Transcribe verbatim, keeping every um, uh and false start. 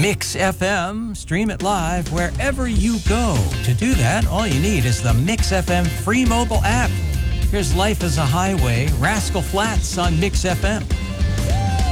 Mix F M. Stream it live wherever you go. To do that, all you need is the Mix F M free mobile app. Here's Life is a Highway, Rascal Flatts on Mix F M.